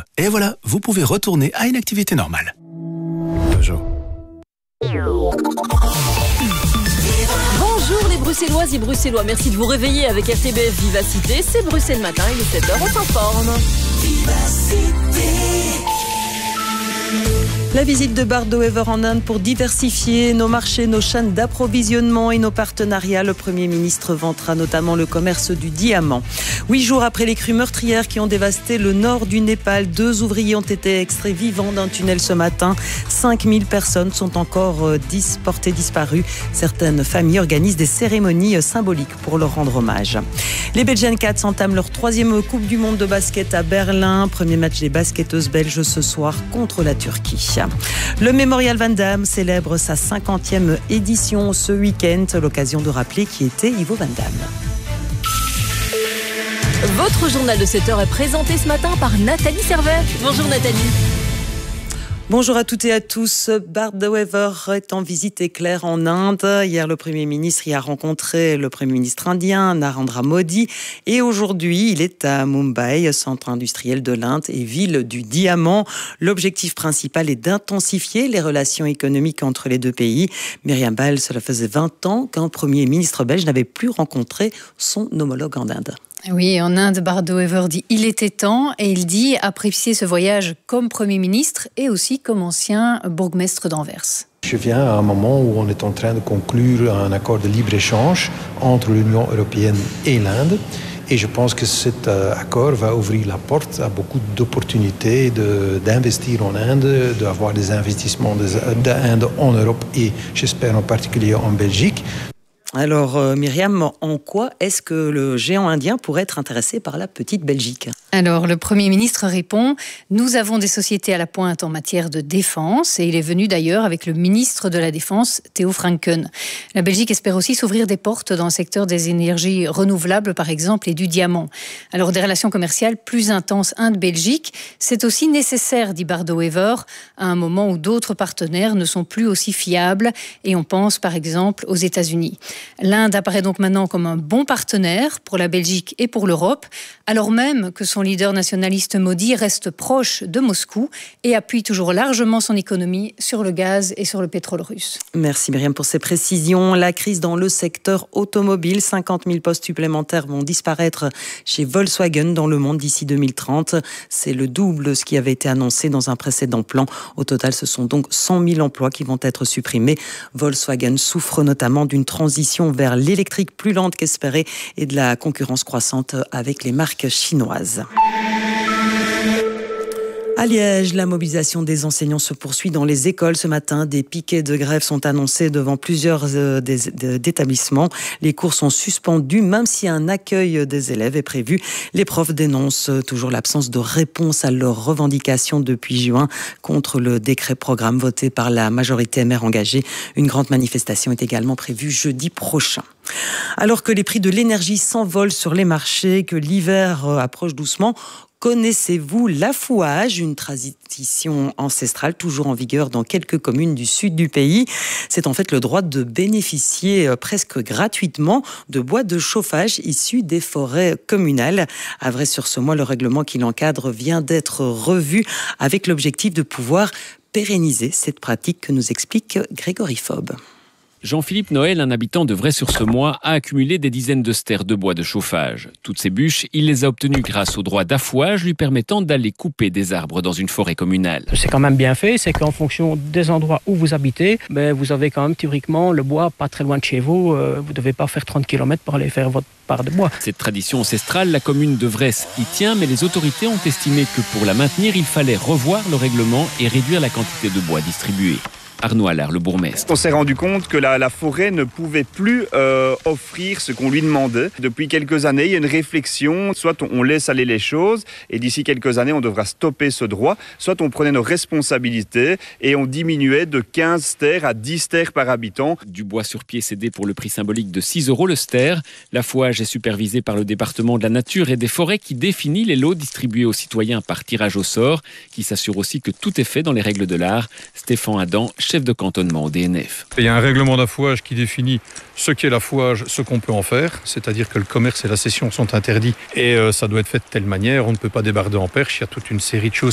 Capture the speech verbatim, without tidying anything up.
Et voilà, vous pouvez retourner à une activité normale. Peugeot. Bonjour les Bruxelloises et Bruxellois, merci de vous réveiller avec R T B F Vivacité. C'est Bruxelles Matin, il est sept heures, on s'informe. Vivacité. La visite de Bardo Wever en Inde pour diversifier nos marchés, nos chaînes d'approvisionnement et nos partenariats. Le Premier ministre vantera notamment le commerce du diamant. Huit jours après les crues meurtrières qui ont dévasté le nord du Népal, deux ouvriers ont été extraits vivants d'un tunnel ce matin. cinq mille personnes sont encore portées disparues. Certaines familles organisent des cérémonies symboliques pour leur rendre hommage. Les Belgian Cats entament leur troisième Coupe du Monde de basket à Berlin. Premier match des basketteuses belges ce soir contre la Turquie. Le Mémorial Van Damme célèbre sa cinquantième édition ce week-end. L'occasion de rappeler qui était Ivo Van Damme. Votre journal de sept heures est présenté ce matin par Nathalie Servet. Bonjour Nathalie. Bonjour à toutes et à tous. Bardo Wever est en visite éclair en Inde. Hier, le Premier ministre y a rencontré le Premier ministre indien, Narendra Modi. Et aujourd'hui, il est à Mumbai, centre industriel de l'Inde et ville du diamant. L'objectif principal est d'intensifier les relations économiques entre les deux pays. Myriam Ball, cela faisait vingt ans qu'un Premier ministre belge n'avait plus rencontré son homologue en Inde. Oui, en Inde, Bardo Wever dit « il était temps » et il dit apprécier ce voyage comme Premier ministre et aussi comme ancien bourgmestre d'Anvers. Je viens à un moment où on est en train de conclure un accord de libre-échange entre l'Union européenne et l'Inde. Et je pense que cet accord va ouvrir la porte à beaucoup d'opportunités de, d'investir en Inde, d'avoir des investissements d'Inde en Europe et j'espère en particulier en Belgique. Alors euh, Myriam, en quoi est-ce que le géant indien pourrait être intéressé par la petite Belgique ? Alors le Premier ministre répond « Nous avons des sociétés à la pointe en matière de défense » et il est venu d'ailleurs avec le ministre de la Défense, Theo Franken. La Belgique espère aussi s'ouvrir des portes dans le secteur des énergies renouvelables par exemple et du diamant. Alors des relations commerciales plus intenses Inde-Belgique, c'est aussi nécessaire, dit Bardo Wever, à un moment où d'autres partenaires ne sont plus aussi fiables et on pense par exemple aux États-Unis. L'Inde apparaît donc maintenant comme un bon partenaire pour la Belgique et pour l'Europe, alors même que son leader nationaliste Modi reste proche de Moscou et appuie toujours largement son économie sur le gaz et sur le pétrole russe. Merci Myriam pour ces précisions. La crise dans le secteur automobile, cinquante mille postes supplémentaires vont disparaître chez Volkswagen dans le monde d'ici deux mille trente. C'est le double de ce qui avait été annoncé dans un précédent plan. Au total, ce sont donc cent mille emplois qui vont être supprimés. Volkswagen souffre notamment d'une transition vers l'électrique plus lente qu'espérée et de la concurrence croissante avec les marques chinoises. À Liège, la mobilisation des enseignants se poursuit dans les écoles. Ce matin, des piquets de grève sont annoncés devant plusieurs euh, des, des, d'établissements. Les cours sont suspendus, même si un accueil des élèves est prévu. Les profs dénoncent toujours l'absence de réponse à leurs revendications depuis juin contre le décret programme voté par la majorité M R engagée. Une grande manifestation est également prévue jeudi prochain. Alors que les prix de l'énergie s'envolent sur les marchés, que l'hiver approche doucement, connaissez-vous l'affouage, une tradition ancestrale toujours en vigueur dans quelques communes du sud du pays? C'est en fait le droit de bénéficier presque gratuitement de bois de chauffage issus des forêts communales. À Vrai-sur-Semois, le règlement qui l'encadre vient d'être revu avec l'objectif de pouvoir pérenniser cette pratique que nous explique Grégory Fob. Jean-Philippe Noël, un habitant de Vrai-sur-Semois, a accumulé des dizaines de stères de bois de chauffage. Toutes ces bûches, il les a obtenues grâce au droit d'affouage lui permettant d'aller couper des arbres dans une forêt communale. C'est quand même bien fait, c'est qu'en fonction des endroits où vous habitez, ben vous avez quand même théoriquement le bois pas très loin de chez vous. Euh, vous ne devez pas faire trente kilomètres pour aller faire votre part de bois. Cette tradition ancestrale, la commune de Vresse y tient, mais les autorités ont estimé que pour la maintenir, il fallait revoir le règlement et réduire la quantité de bois distribuée. Arnaud Allard, le bourgmestre. On s'est rendu compte que la, la forêt ne pouvait plus euh, offrir ce qu'on lui demandait. Depuis quelques années, il y a une réflexion. Soit on, on laisse aller les choses et d'ici quelques années, on devra stopper ce droit. Soit on prenait nos responsabilités et on diminuait de quinze stères à dix stères par habitant. Du bois sur pied cédé pour le prix symbolique de six euros le stère. L'affouage est supervisé par le département de la nature et des forêts qui définit les lots distribués aux citoyens par tirage au sort, qui s'assure aussi que tout est fait dans les règles de l'art. Stéphane Adam, chef de cantonnement au D N F. Il y a un règlement d'affouage qui définit ce qu'est l'affouage, ce qu'on peut en faire, c'est-à-dire que le commerce et la cession sont interdits et euh, ça doit être fait de telle manière, on ne peut pas débarder en perche, il y a toute une série de choses